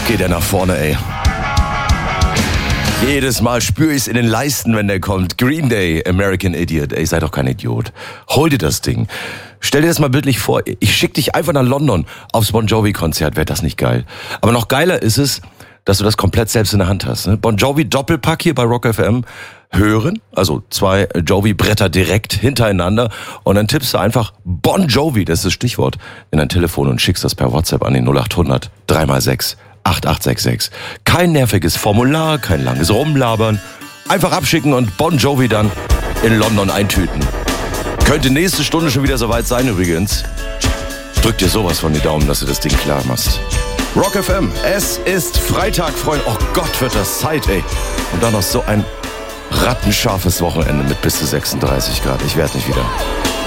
geht er nach vorne, ey. Jedes Mal spüre ich es in den Leisten, wenn der kommt. Green Day, American Idiot. Ey, sei doch kein Idiot. Hol dir das Ding. Stell dir das mal bildlich vor. Ich schick dich einfach nach London aufs Bon Jovi-Konzert. Wäre das nicht geil? Aber noch geiler ist es, dass du das komplett selbst in der Hand hast. Ne? Bon Jovi Doppelpack hier bei Rock FM. Hören, also 2 Jovi-Bretter direkt hintereinander und dann tippst du einfach Bon Jovi, das ist das Stichwort, in dein Telefon und schickst das per WhatsApp an den 0800 3x6 8866. Kein nerviges Formular, kein langes Rumlabern. Einfach abschicken und Bon Jovi dann in London eintüten. Könnte nächste Stunde schon wieder soweit sein übrigens. Drück dir sowas von die Daumen, dass du das Ding klar machst. Rock FM, es ist Freitag, Freunde. Oh Gott, wird das Zeit, ey. Und dann noch so ein rattenscharfes Wochenende mit bis zu 36 Grad. Ich werde nicht wieder.